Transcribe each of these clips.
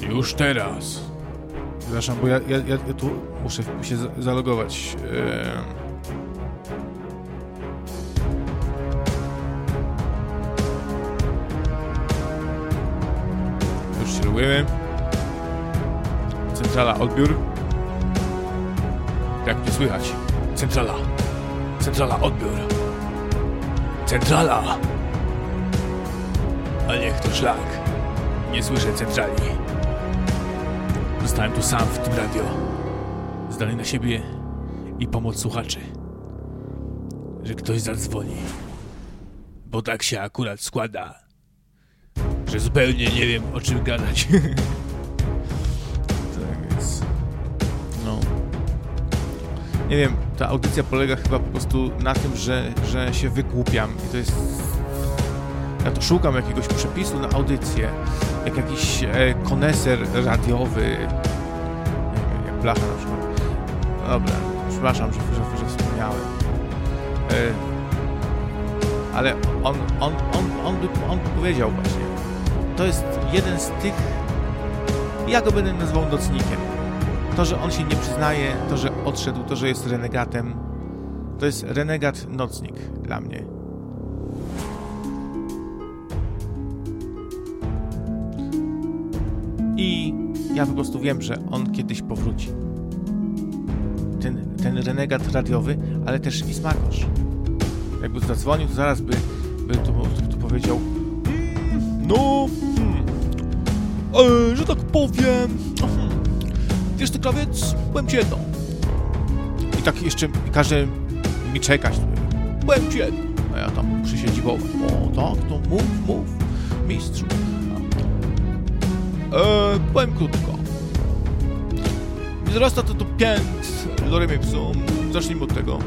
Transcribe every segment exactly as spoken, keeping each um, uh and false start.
Już teraz. Przepraszam, bo ja, ja, ja tu muszę się zalogować. Już się logujemy. Centrala, odbiór. Jak mnie słychać? Centrala. Centrala, odbiór. Centrala. A niech to szlak. Nie słyszę centrali. Zostałem tu sam w tym radio. Zdany na siebie i pomoc słuchaczy. Że ktoś zadzwoni. Bo tak się akurat składa, że zupełnie nie wiem, o czym gadać. Tak więc... No... Nie wiem, ta audycja polega chyba po prostu na tym, że, że się wygłupiam i to jest... Ja tu szukam jakiegoś przepisu na audycję, jak jakiś e, koneser radiowy, nie wiem, jak Blacha na przykład. Dobra, przepraszam, że, że, że wspomniałem. E, ale on, on, on, on, by, on by powiedział właśnie, to jest jeden z tych, ja go będę nazwał nocnikiem. To, że on się nie przyznaje, to, że odszedł, to, że jest renegatem, to jest renegat nocnik dla mnie. I ja po prostu wiem, że on kiedyś powróci. Ten, ten renegat radiowy, ale też i smakosz. Jakby zadzwonił, to zaraz by, by tu, tu, tu powiedział no, hmm, e, że tak powiem, hmm, wiesz ty, krawiec, powiem ci jedno. I tak jeszcze każe mi czekać. Powiem ci jedno. A ja tam muszę się dziwować. O tak, to mów, mów, mistrzu. Eee, powiem krótko. Wzrasta to do pięć lorem ipsum. Zacznijmy od tego.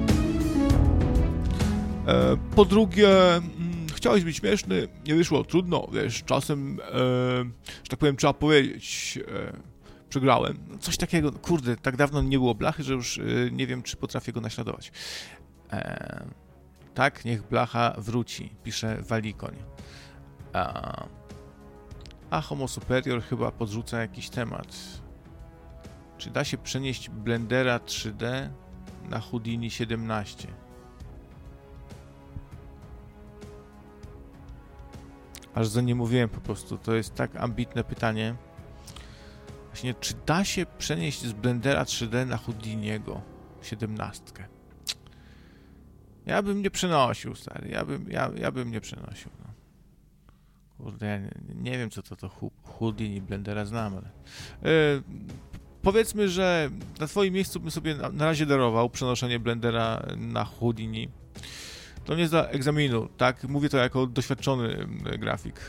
Eee, po drugie, mm, chciałeś być śmieszny, nie wyszło, trudno, wiesz, czasem, e, że tak powiem, trzeba powiedzieć, e, przegrałem. Coś takiego, kurde, tak dawno nie było Blachy, że już e, nie wiem, czy potrafię go naśladować. E, tak, niech Blacha wróci, pisze Walikoń. A, a Homo Superior chyba podrzuca jakiś temat. Czy da się przenieść Blendera trzy D na Houdini siedemnaście? Aż za nie mówiłem po prostu. To jest tak ambitne pytanie. Właśnie, czy da się przenieść z Blendera trzy D na Houdiniego siedemnaście? Ja bym nie przenosił, stary. Ja bym, ja, ja bym nie przenosił. No. Kurde, ja nie, nie wiem, co to to Houdini Blendera znam, ale... Yy, powiedzmy, że na twoim miejscu bym sobie na, na razie darował przenoszenie Blendera na Houdini. To nie zda egzaminu, tak? Mówię to jako doświadczony grafik.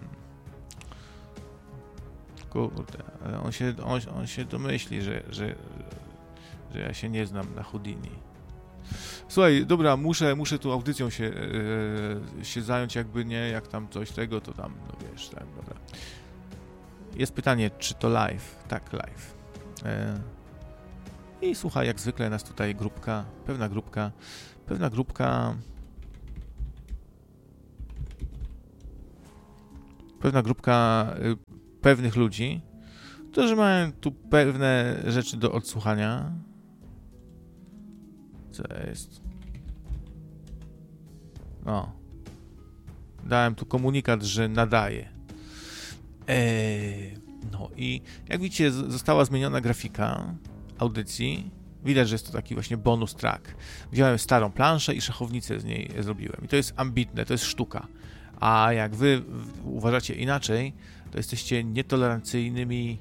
Kurde, ale on się, on, on się domyśli, że, że, że ja się nie znam na Houdini. Słuchaj, dobra, muszę, muszę tu audycją się, yy, się zająć, jakby nie, jak tam coś tego, to tam, no wiesz, tak, dobra. Jest pytanie, czy to live? Tak, live. Yy. I słuchaj, jak zwykle nas tutaj grupka, pewna grupka, pewna grupka, pewna grupka yy, pewnych ludzi, którzy mają tu pewne rzeczy do odsłuchania. Co jest? No. Dałem tu komunikat, że nadaje. Eee, no i jak widzicie, została zmieniona grafika audycji. Widać, że jest to taki właśnie bonus track. Wziąłem starą planszę i szachownicę z niej zrobiłem. I to jest ambitne, to jest sztuka. A jak wy uważacie inaczej, to jesteście nietolerancyjnymi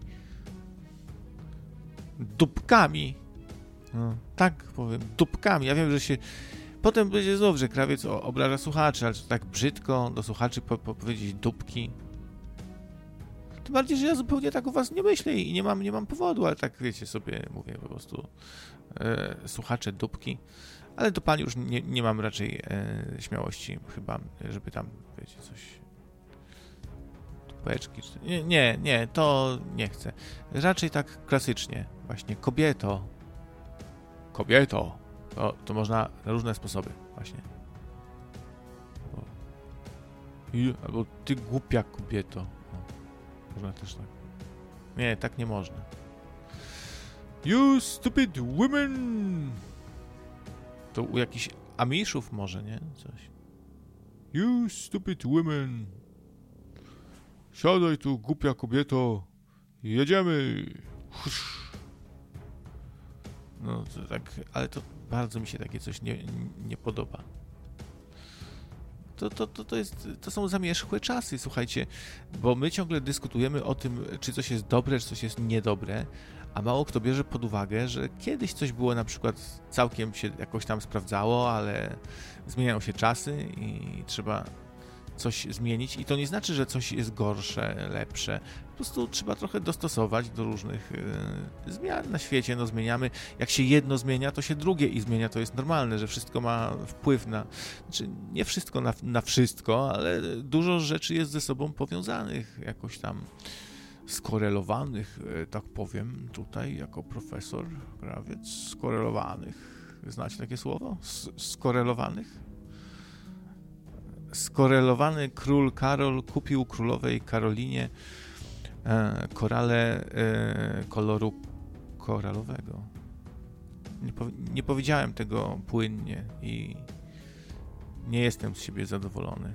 dupkami. No, tak powiem, dupkami. Ja wiem, że się... Potem będzie znów, że krawiec obraża słuchaczy, ale to tak brzydko do słuchaczy po, po powiedzieć dupki. Tym bardziej, że ja zupełnie tak o was nie myślę i nie mam, nie mam powodu, ale tak wiecie sobie, mówię po prostu e, słuchacze dupki. Ale do pani już nie, nie mam raczej e, śmiałości chyba, żeby tam, wiecie, coś... Dupeczki, czy... Nie, nie, nie, to nie chcę. Raczej tak klasycznie, właśnie kobieto. Kobieto. To, to można na różne sposoby, właśnie. I, albo ty głupia kobieto. O, można też tak. Nie, tak nie można. You stupid women! To u jakichś Amishów może, nie? Coś. You stupid women! Siadaj tu, głupia kobieto! Jedziemy! Husz. No to tak, ale to bardzo mi się takie coś nie, nie podoba. To, to, to, to, jest, to są zamierzchłe czasy, słuchajcie, bo my ciągle dyskutujemy o tym, czy coś jest dobre, czy coś jest niedobre, a mało kto bierze pod uwagę, że kiedyś coś było na przykład całkiem się jakoś tam sprawdzało, ale zmieniają się czasy i trzeba coś zmienić i to nie znaczy, że coś jest gorsze, lepsze. Po prostu trzeba trochę dostosować do różnych yy, zmian na świecie. No zmieniamy. Jak się jedno zmienia, to się drugie i zmienia. To jest normalne, że wszystko ma wpływ na... Znaczy nie wszystko na, na wszystko, ale dużo rzeczy jest ze sobą powiązanych, jakoś tam skorelowanych, yy, tak powiem, tutaj jako profesor Krawiec. Skorelowanych. Znacie takie słowo? S- skorelowanych? Skorelowany król Karol kupił królowej Karolinie e, korale e, koloru koralowego. Nie, po, nie powiedziałem tego płynnie i nie jestem z siebie zadowolony.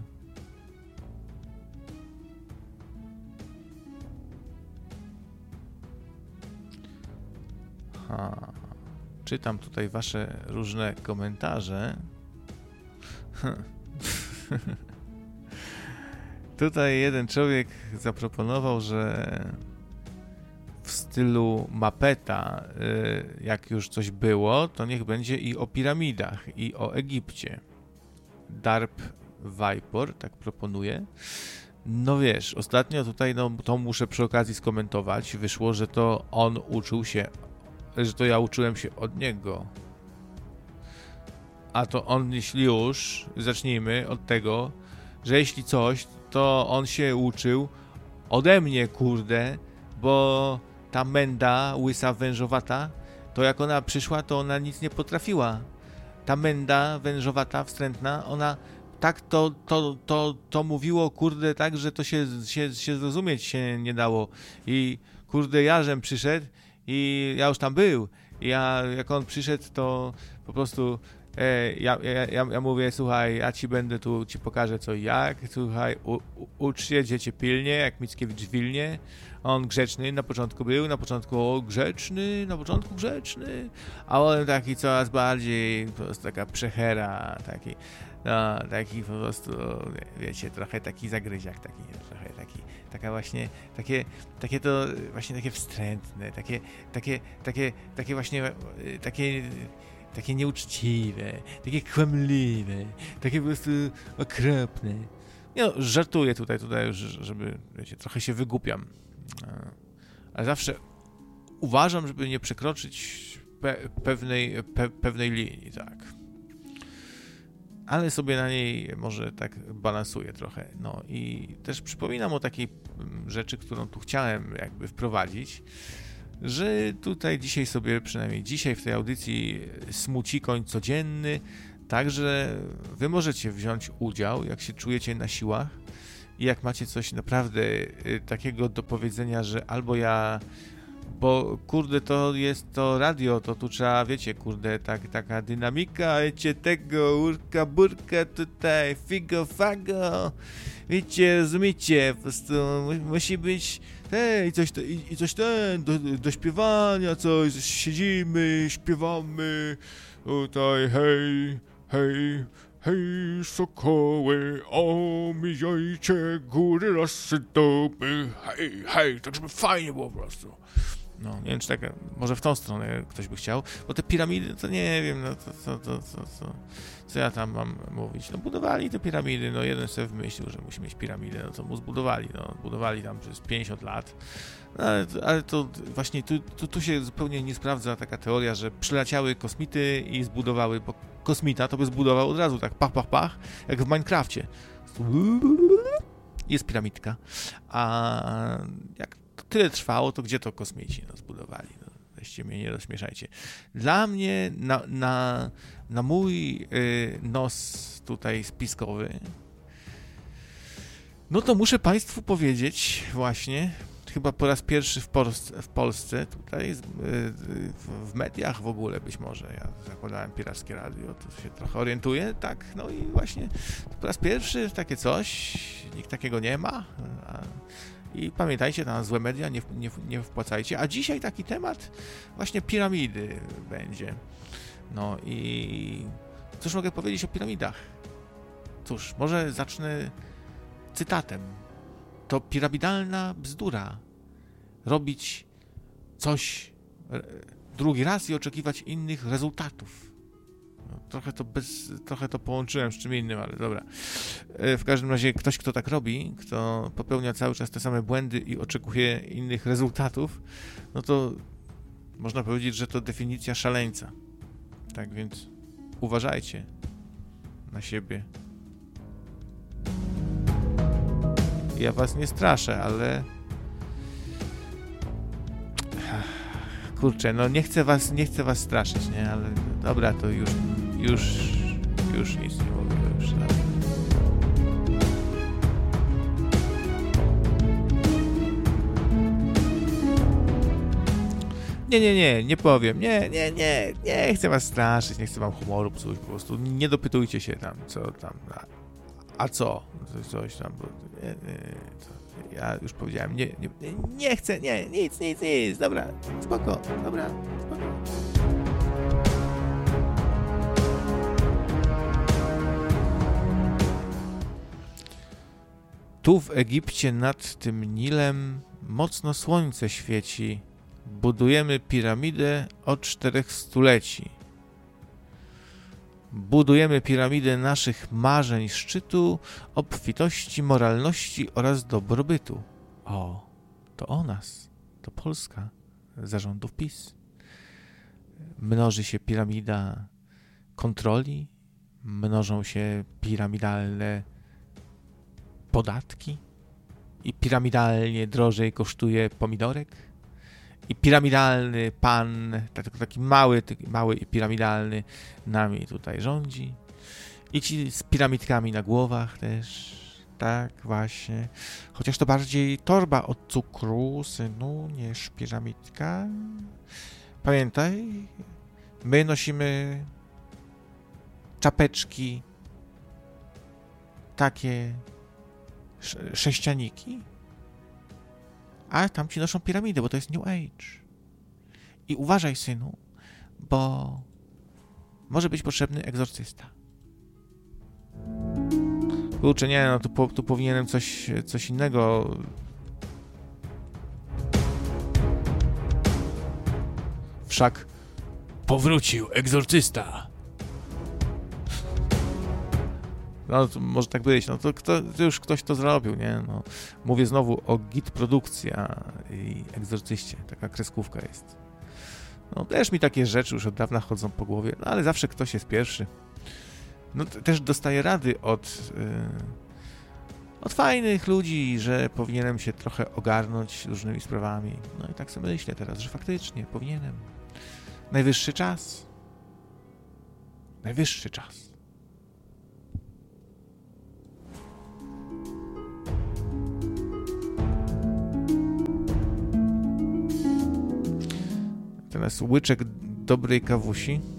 Ha. Czytam tutaj wasze różne komentarze. Tutaj jeden człowiek zaproponował, że w stylu Mapeta, jak już coś było, to niech będzie i o piramidach, i o Egipcie. Darp Viper tak proponuje. No wiesz, ostatnio tutaj, no to muszę przy okazji skomentować, wyszło, że to on uczył się, że to ja uczyłem się od niego. A to on, jeśli już, zacznijmy od tego, że jeśli coś, to on się uczył ode mnie, kurde, bo ta menda, łysa, wężowata, to jak ona przyszła, to ona nic nie potrafiła. Ta menda, wężowata, wstrętna, ona tak to, to, to, to mówiło, kurde, tak, że to się, się, się zrozumieć się nie dało. I kurde, jarzem przyszedł i ja już tam był. I ja, jak on przyszedł, to po prostu... Ja, ja, ja, ja mówię, słuchaj, ja ci będę tu, ci pokażę co i jak, słuchaj, u, u, ucz się, dziecię pilnie, jak Mickiewicz w Wilnie, on grzeczny na początku był, na początku o, grzeczny, na początku grzeczny, a on taki coraz bardziej, po prostu taka przechera, taki, no, taki po prostu, wiecie, trochę taki zagryziak, taki, trochę taki, taka właśnie, takie, takie to właśnie takie wstrętne, takie, takie, takie, takie właśnie, takie, takie nieuczciwe, takie kłamliwe, takie po prostu okropne. No, żartuję tutaj, tutaj, żeby, wiecie, trochę się wygłupiam. Ale zawsze uważam, żeby nie przekroczyć pe- pewnej, pe- pewnej linii, tak. Ale sobie na niej może tak balansuję trochę. No i też przypominam o takiej rzeczy, którą tu chciałem jakby wprowadzić, że tutaj dzisiaj sobie, przynajmniej dzisiaj w tej audycji smuci koń codzienny, także wy możecie wziąć udział, jak się czujecie na siłach i jak macie coś naprawdę takiego do powiedzenia, że albo ja, bo kurde to jest to radio, to tu trzeba, wiecie, kurde, tak, taka dynamika, wiecie, tego, urka, burka tutaj, figo, fago, wiecie, rozumiecie, po prostu musi być hej, coś, to, i, i coś ten, do, do śpiewania, coś, siedzimy, śpiewamy, tutaj, hej, hej, hej, sokoły, omijajcie góry, lasy, doby, hej, hej, tak żeby fajnie było po prostu. No, nie wiem, czy tak, może w tą stronę ktoś by chciał, bo te piramidy, to nie wiem, no to, to, to, to, to co ja tam mam mówić, no budowali te piramidy, no jeden sobie wymyślił, że musi mieć piramidę, no to mu zbudowali, no budowali tam przez pięćdziesiąt lat, no, ale, ale to właśnie tu, tu, tu się zupełnie nie sprawdza taka teoria, że przyleciały kosmity i zbudowały, bo kosmita to by zbudował od razu tak pach, pach, pach, jak w Minecrafcie. Jest piramidka, a jak to tyle trwało, to gdzie to kosmici no, zbudowali? No, weźcie mnie, nie rozśmieszajcie. Dla mnie, na, na, na mój y, nos tutaj spiskowy, no to muszę Państwu powiedzieć właśnie, chyba po raz pierwszy w Polsce, w Polsce tutaj, w mediach w ogóle być może. Ja zakładałem Pirackie Radio, to się trochę orientuję, tak, no i właśnie po raz pierwszy takie coś, nikt takiego nie ma. I pamiętajcie, na złe media nie, nie, nie wpłacajcie. A dzisiaj taki temat właśnie piramidy będzie. No i cóż mogę powiedzieć o piramidach? Cóż, może zacznę cytatem. To piramidalna bzdura. Robić coś drugi raz i oczekiwać innych rezultatów. No, trochę to bez, trochę to połączyłem z czym innym, ale dobra. W każdym razie ktoś, kto tak robi, kto popełnia cały czas te same błędy i oczekuje innych rezultatów, no to można powiedzieć, że to definicja szaleńca. Tak więc uważajcie na siebie. Ja was nie straszę, ale kurczę, no nie chcę was, nie chcę was straszyć, nie, ale dobra, to już, już, już nic nie mówię, już dalej. Nie, nie, nie, nie powiem, nie, nie, nie, nie chcę was straszyć, nie chcę wam humoru psuć, po prostu nie dopytujcie się tam, co tam, a, a co, coś tam, bo nie, nie, to, ja już powiedziałem, nie, nie, nie chcę, nie, nic, nic, nic, dobra, spoko, dobra, spoko. Tu w Egipcie nad tym Nilem mocno słońce świeci. Budujemy piramidę od czterech stuleci. Budujemy piramidę naszych marzeń, szczytu, obfitości, moralności oraz dobrobytu. O, to o nas, to Polska, zarządów PiS. Mnoży się piramida kontroli, mnożą się piramidalne podatki i piramidalnie drożej kosztuje pomidorek. I piramidalny pan, taki mały, taki mały i piramidalny nami tutaj rządzi. I ci z piramidkami na głowach też, tak właśnie. Chociaż to bardziej torba od cukru, synu, niż piramidka. Pamiętaj, my nosimy czapeczki, takie sz- sześcianiki. A tam ci noszą piramidy, bo to jest New Age. I uważaj, synu, bo może być potrzebny egzorcysta. Kurczę, nie, no tu, po, tu powinienem coś, coś innego. Wszak powrócił egzorcysta. No, to może tak być, no to, kto, to już ktoś to zrobił, nie? No, mówię znowu o Git Produkcja i Egzorcyście, taka kreskówka jest. No też mi takie rzeczy już od dawna chodzą po głowie, no ale zawsze ktoś jest pierwszy. No też dostaję rady od, yy, od fajnych ludzi, że powinienem się trochę ogarnąć różnymi sprawami. No i tak sobie myślę teraz, że faktycznie powinienem. Najwyższy czas. Najwyższy czas. Teraz łyczek dobrej kawusi.